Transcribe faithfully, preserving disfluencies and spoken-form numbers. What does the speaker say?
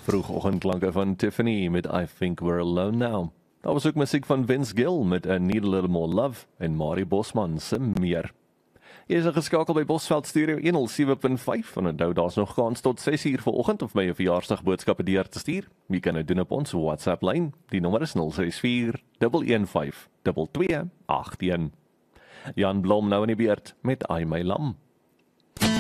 Vroegoggendklanke van Tiffany met I Think We're Alone Now. Daar was ook muziek van Vince Gill met A Need a Little More Love en Marie Bosman se Meer. Jy is geskakel by Bosveld Studio honderd sewe punt vyf en onthou daar's nog kans tot ses uur vanoggend of my 'n verjaarsdag boodskappe deur te stuur. Jy kan dit doen op ons WhatsApp lyn. Die nommer is nul ses vier een een vyf twee twee agt een. Jan Blom nou in die beurt met Ai My Lam.